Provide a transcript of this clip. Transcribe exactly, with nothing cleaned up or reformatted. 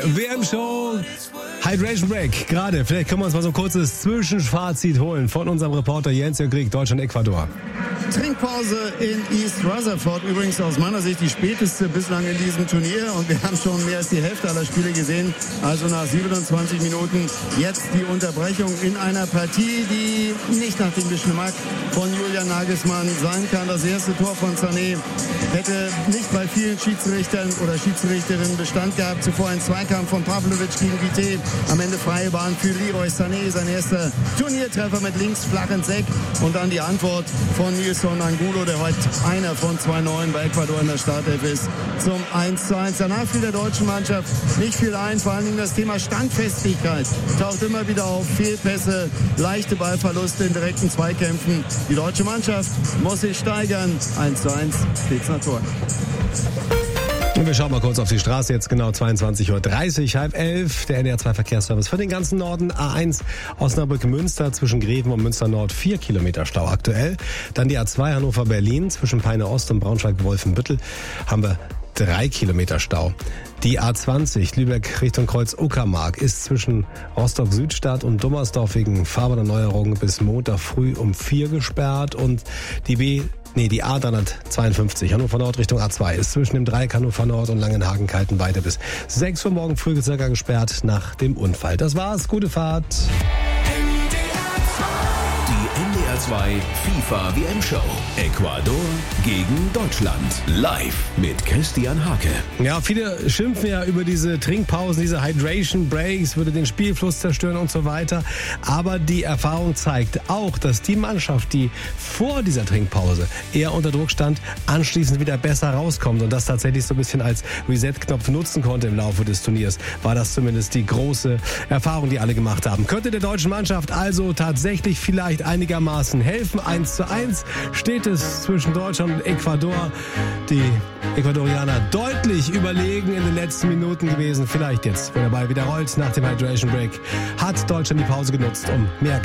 W M-Show, Hydration Break, gerade. Vielleicht können wir uns mal so ein kurzes Zwischenfazit holen von unserem Reporter Jens-Jörg Grieg, Deutschland-Ecuador. Trinkpause in East Rutherford, übrigens aus meiner Sicht die späteste bislang in diesem Turnier, und wir haben schon mehr als die Hälfte aller Spiele gesehen, also nach siebenundzwanzig Minuten jetzt die Unterbrechung in einer Partie, die nicht nach dem Geschmack von Julian Nagelsmann sein kann. Das erste Tor von Sané hätte nicht bei vielen Schiedsrichtern oder Schiedsrichterinnen Bestand gehabt. Zuvor ein Zweikampf von Pavlovic gegen Guité, am Ende freie Bahn für Leroy Sané, sein erster Turniertreffer mit links flach ins Eck, und dann die Antwort von Nilson Angulo, der heute einer von zwei Neuen bei Ecuador in der Startelf ist, zum eins zu eins. Danach fiel der deutschen Mannschaft nicht viel ein, vor allen Dingen das Thema Standfestigkeit taucht immer wieder auf, Fehlpässe, leichte Ballverluste in direkten Zweikämpfen. Die deutsche Mannschaft muss sich steigern, eins zu eins steht's nach Tor. Und wir schauen mal kurz auf die Straße, jetzt genau zweiundzwanzig Uhr dreißig, halb elf, der N D R zwei Verkehrsservice für den ganzen Norden. A eins Osnabrück-Münster zwischen Greven und Münster-Nord, vier Kilometer Stau aktuell. Dann die A zwei Hannover-Berlin zwischen Peine-Ost und Braunschweig-Wolfenbüttel haben wir drei Kilometer Stau. Die A zwanzig Lübeck Richtung Kreuz Uckermark ist zwischen Rostock-Südstadt und Dummersdorf wegen Fahrbahnerneuerung bis Montag früh um vier gesperrt, und die B Nee, die A dreihundertzweiundfünfzig Hannover Nord Richtung A zwei ist zwischen dem Dreieck Hannover Nord und Langenhagen-Kaltenweite bis sechs Uhr morgen früh circa gesperrt nach dem Unfall. Das war's, gute Fahrt. Die N D R zwei FIFA W M-Show. Ecuador gegen Deutschland. Live mit Christian Hake. Ja, viele schimpfen ja über diese Trinkpausen, diese Hydration Breaks, würde den Spielfluss zerstören und so weiter. Aber die Erfahrung zeigt auch, dass die Mannschaft, die vor dieser Trinkpause eher unter Druck stand, anschließend wieder besser rauskommt und das tatsächlich so ein bisschen als Reset-Knopf nutzen konnte im Laufe des Turniers. War das zumindest die große Erfahrung, die alle gemacht haben. Könnte der deutschen Mannschaft also tatsächlich vielleicht einigermaßen helfen. eins zu eins steht es zwischen Deutschland und Ecuador. Die Ecuadorianer deutlich überlegen in den letzten Minuten gewesen. Vielleicht jetzt, wenn der Ball wieder rollt nach dem Hydration Break, hat Deutschland die Pause genutzt, um mehr